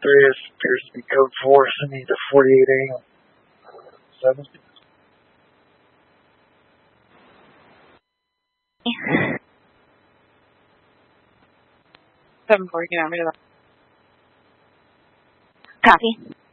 This appears to be code 4, sending to 48A. 7. 7-4, you know, Copy.